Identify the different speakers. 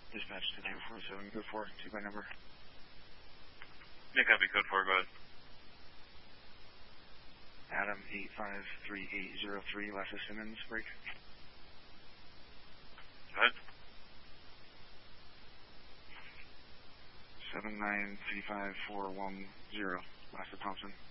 Speaker 1: Dispatch to 947, code 4, 2 by number.
Speaker 2: Yeah, copy, code 4, go ahead.
Speaker 1: Adam 853803, Lassa Simmons, break.
Speaker 2: Go ahead.
Speaker 1: 7935410, Lassa Thompson.